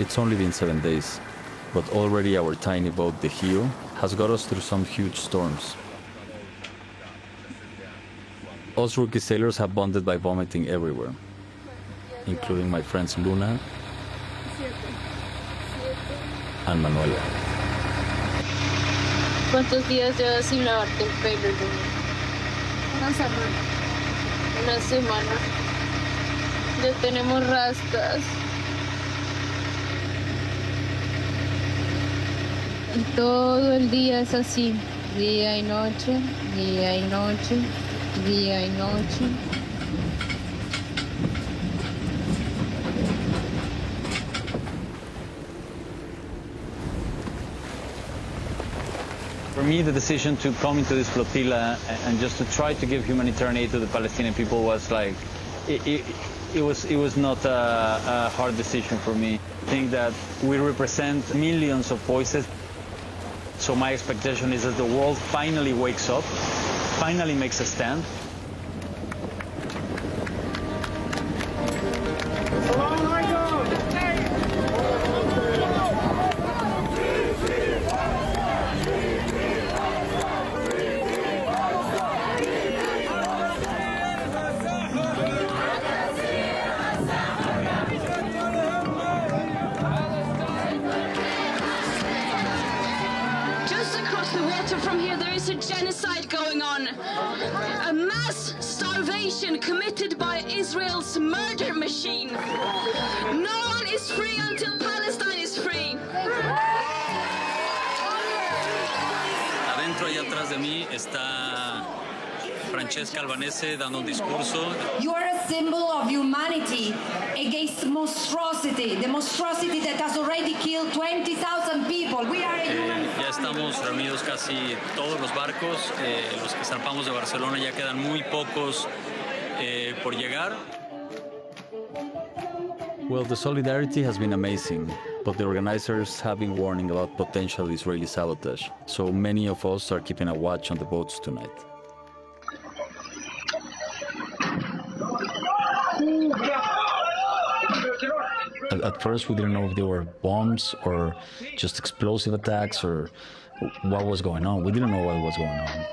It's only been 7 days, but already our tiny boat, the Hio, has got us through some huge storms. Us rookie sailors have bonded by vomiting everywhere, including my friends Luna and Manuela. ¿Cuántos días llevas sin lavarte el pelo, Luna? Una semana. Una semana. Ya tenemos rastas. Y todo el día es así, día y noche, día y noche, día y noche. For me, the decision to come into this flotilla and just to try to give humanitarian aid to the Palestinian people was like, it was not a hard decision for me. I think that we represent millions of voices. So my expectation is that the world finally wakes up, finally makes a stand. From here, there is a genocide going on, a mass starvation committed by Israel's murder machine. No one is free until Palestine is free. Adentro y atrás de mí está Francesca Albanese dando un discurso. You are a symbol of humanity against monstrosity, the monstrosity that has already killed 20,000 people. We are a human Ya estamos reunidos casi todos los barcos, los que zarpamos de Barcelona, ya quedan muy pocos por llegar. Well, the solidarity has been amazing, but the organizers have been warning about potential Israeli sabotage, so many of us are keeping a watch on the boats tonight. At first, we didn't know if they were bombs or just explosive attacks or what was going on. We didn't know what was going on.